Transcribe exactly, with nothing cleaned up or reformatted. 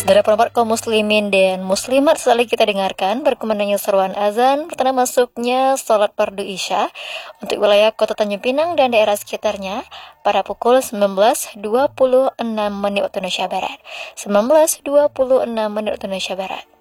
Para pendapat kaum muslimin dan muslimat, selalu kita dengarkan berkumandangnya seruan azan pertanda masuknya sholat fardu isya untuk wilayah kota Tanjung Pinang dan daerah sekitarnya pada pukul sembilan belas dua puluh enam menit waktu Indonesia Barat. sembilan belas dua puluh enam menit waktu Indonesia Barat.